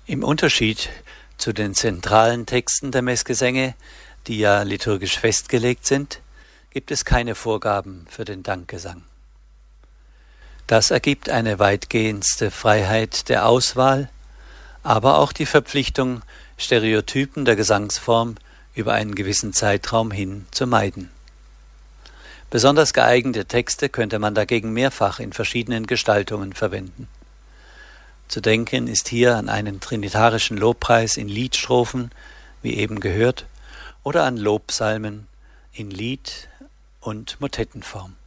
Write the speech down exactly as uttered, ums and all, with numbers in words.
Im Unterschied zu den zentralen Texten der Messgesänge, die ja liturgisch festgelegt sind, gibt es keine Vorgaben für den Dankgesang. Das ergibt eine weitgehendste Freiheit der Auswahl, aber auch die Verpflichtung, Stereotypen der Gesangsform über einen gewissen Zeitraum hin zu meiden. Besonders geeignete Texte könnte man dagegen mehrfach in verschiedenen Gestaltungen verwenden. Zu denken ist hier an einen trinitarischen Lobpreis in Liedstrophen, wie eben gehört, oder an Lobpsalmen in Lied- und Motettenform.